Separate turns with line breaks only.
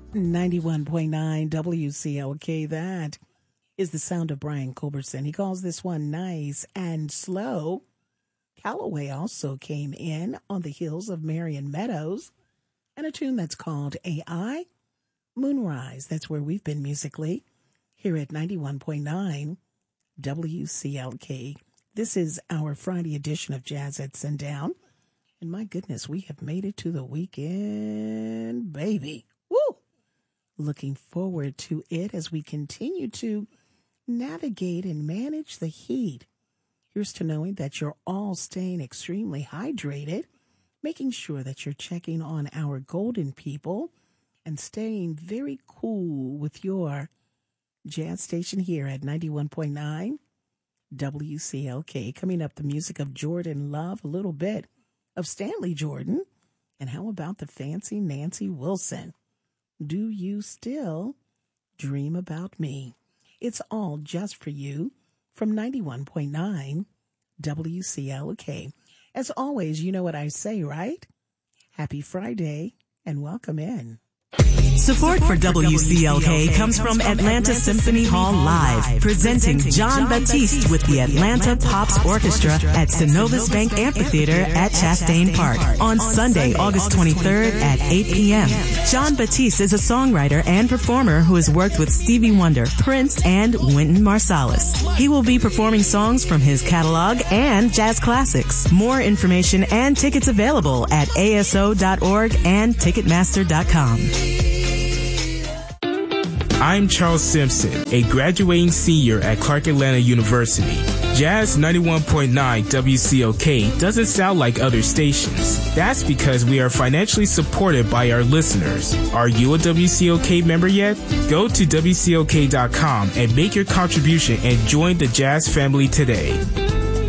91.9 WCLK. That is the sound of Brian Culberson. He calls this one nice and slow. Calloway also came in on the heels of Marion Meadows and a tune that's called AI Moonrise. That's where we've been musically here at 91.9 WCLK. This is our Friday edition of Jazz at Sundown. And my goodness, we have made it to the weekend, baby. Woo! Looking forward to it as we continue to navigate and manage the heat. Here's to knowing that you're all staying extremely hydrated, making sure that you're checking on our golden people and staying very cool with your jazz station here at 91.9 WCLK. Coming up, the music of Jordan Love, a little bit of Stanley Jordan, and how about the fancy Nancy Wilson? Do you still dream about me? It's all just for you from 91.9 WCLK. As always, you know what I say, right? Happy Friday and welcome in.
Support for WCLK comes from Atlanta Symphony Hall Live, presenting Jon Batiste with the Atlanta Pops Orchestra at Synovus Bank Amphitheater at Chastain Park on Sunday, August 23rd at 8 p.m. Jon Batiste is a songwriter and performer who has worked with Stevie Wonder, Prince, and Wynton Marsalis. He will be performing songs from his catalog and jazz classics. More information and tickets available at aso.org and ticketmaster.com.
I'm Charles Simpson, a graduating senior at Clark Atlanta University. Jazz 91.9 WCLK doesn't sound like other stations. That's because we are financially supported by our listeners. Are you a WCLK member yet? Go to WCLK.com and make your contribution and join the Jazz family today.